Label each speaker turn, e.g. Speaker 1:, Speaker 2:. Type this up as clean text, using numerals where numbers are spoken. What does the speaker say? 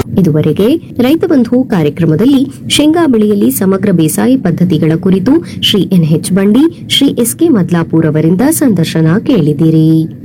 Speaker 1: ಇದುವರೆಗೆ ರೈತ ಬಂಧು ಕಾರ್ಯಕ್ರಮದಲ್ಲಿ ಶೇಂಗಾ ಬೆಳೆಯಲ್ಲಿ ಸಮಗ್ರ ಬೇಸಾಯ ಪದ್ಧತಿಗಳ ಕುರಿತು ಶ್ರೀ ಎನ್ಎಚ್ ಬಂಡಿ, ಶ್ರೀ ಎಸ್ಕೆ ಮದ್ಲಾಪುರ್ ಅವರಿಂದ ಸಂದರ್ಶನ ಕೇಳಿದಿರಿ.